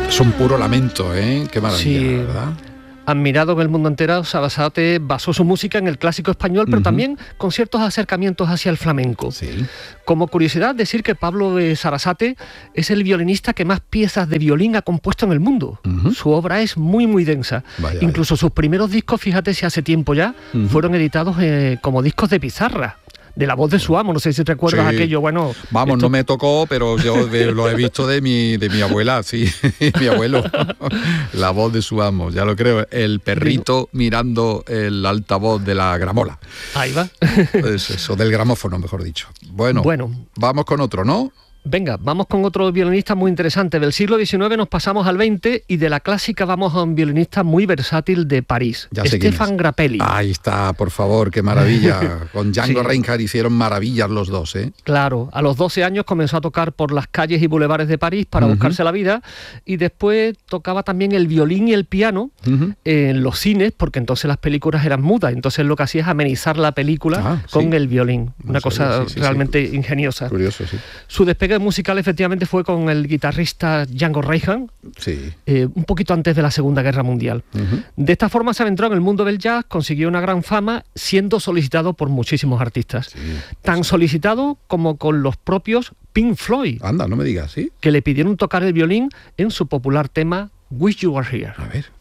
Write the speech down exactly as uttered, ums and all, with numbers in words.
Es un puro lamento, ¿eh? Qué maravilla, Sí. ¿verdad? Admirado en el mundo entero, Sarasate basó su música en el clásico español, pero uh-huh. también con ciertos acercamientos hacia el flamenco. Sí. Como curiosidad, decir que Pablo de Sarasate es el violinista que más piezas de violín ha compuesto en el mundo. Uh-huh. Su obra es muy, muy densa. Vaya, Incluso vaya. sus primeros discos, fíjate si hace tiempo ya, uh-huh. fueron editados eh, como discos de pizarra. De la voz de su amo, no sé si recuerdas sí. aquello, bueno... Vamos, esto... no me tocó, pero yo de, lo he visto de mi, de mi abuela, sí, mi abuelo. La voz de su amo, ya lo creo. El perrito mirando el altavoz de la gramola. Ahí va. Pues eso, del gramófono, mejor dicho. Bueno, bueno, vamos con otro, ¿no? Venga, vamos con otro violinista muy interesante. Del siglo diecinueve nos pasamos al veinte y de la clásica vamos a un violinista muy versátil de París, ya sé Stéphane Grappelli. Ahí está, por favor, qué maravilla. Con Django sí. Reinhardt hicieron maravillas los dos, ¿eh? Claro, a los doce años comenzó a tocar por las calles y bulevares de París para uh-huh. buscarse la vida, y después tocaba también el violín y el piano uh-huh. en los cines, porque entonces las películas eran mudas, entonces lo que hacía es amenizar la película ah, con sí. el violín. Una no cosa sabía, sí, sí, realmente sí. ingeniosa. Curioso, sí. Su despegue musical efectivamente fue con el guitarrista Django Reinhardt, sí. eh, un poquito antes de la Segunda Guerra Mundial. Uh-huh. De esta forma se adentró en el mundo del jazz, consiguió una gran fama, siendo solicitado por muchísimos artistas. Sí, Tan sí. solicitado como con los propios Pink Floyd. Anda, no me digas, ¿sí? Que le pidieron tocar el violín en su popular tema Wish You Were Here. A ver.